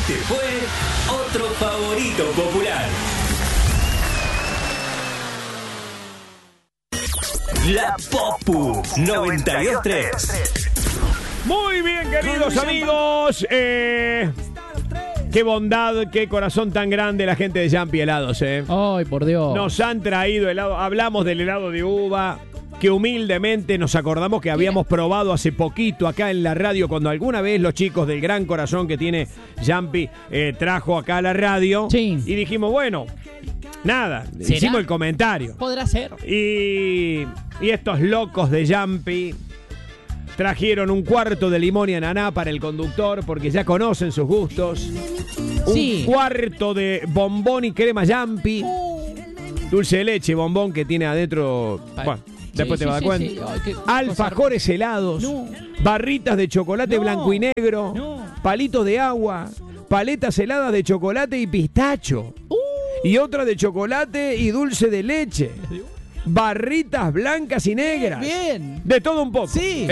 Este fue otro favorito popular. La Popu 92.3. Muy bien, queridos amigos. Qué bondad, qué corazón tan grande la gente de Jumpy Helados, Ay, por Dios. Nos han traído helado. Hablamos del helado de uva, que humildemente nos acordamos que habíamos probado hace poquito acá en la radio, cuando alguna vez los chicos del gran corazón que tiene Jumpy trajo acá a la radio. Sí. Y dijimos, bueno, nada, ¿Será? hicimos el comentario. Podrá ser. Y estos locos de Jumpy trajeron un cuarto de limón y ananá para el conductor, porque ya conocen sus gustos. Sí. Un cuarto de bombón y crema Jumpy. Dulce de leche, bombón que tiene adentro. Bueno, después te vas a dar cuenta. Sí. Ay, qué Alfajores helados. No. Barritas de chocolate No. blanco y negro. No. Palitos de agua. Paletas heladas de chocolate y pistacho. Y otra de chocolate y dulce de leche. Barritas blancas y negras. Bien. De todo un poco. Sí.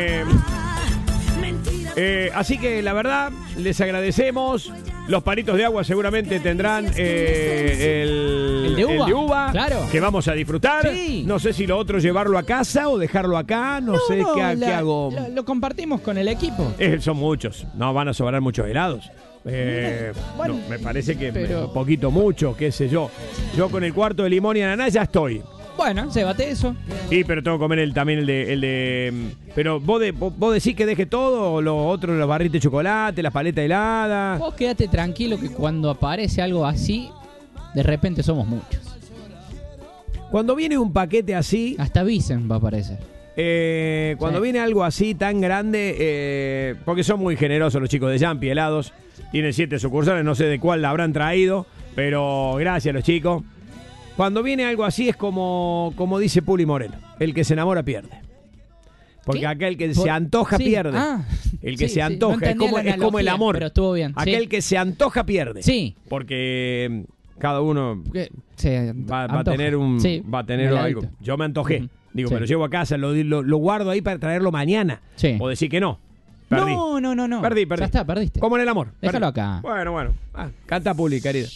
Así que la verdad, les agradecemos. Los palitos de agua seguramente tendrán el de uva, claro, que vamos a disfrutar. Sí. No sé si lo otro llevarlo a casa o dejarlo acá. No sé qué hago. Lo compartimos con el equipo. Son muchos. No van a sobrar muchos helados. Bueno, no, me parece que pero- un poquito mucho, qué sé yo. Yo con el cuarto de limón y ananá ya estoy. Bueno, llévate eso. Sí, pero tengo que comer también el de pero vos decís que deje todo, o lo otro, los barritos de chocolate, las paletas heladas. Vos quédate tranquilo que cuando aparece algo así, de repente somos muchos. Cuando viene un paquete así, Hasta Vicen va a aparecer. cuando Sí. viene algo así tan grande, porque son muy generosos los chicos de Jumpy Helados, tienen 7 sucursales, no sé de cuál la habrán traído, pero gracias los chicos. Cuando viene algo así es como dice Puli Moreno, el que se enamora pierde. Porque ¿Qué? acá el que se antoja Sí. pierde. Ah, El que sí, se sí. antoja, No es entendía como la el analogía, amor. pero estuvo bien. Aquel Sí. que se antoja pierde. Sí. Porque cada uno Se va a antoja. tener Sí, va a tener heladito. algo. Yo me antojé. Ujú. Digo, Sí. me lo llevo a casa, lo guardo ahí para traerlo mañana. Sí. O decir que no. Perdí. No. Perdí. Ya está, perdiste. Como en el amor. Déjalo Perdí. acá. Bueno. Canta Puli, querida.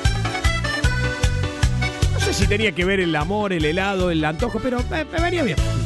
No sé si tenía que ver el amor, el helado, el antojo, pero me venía bien.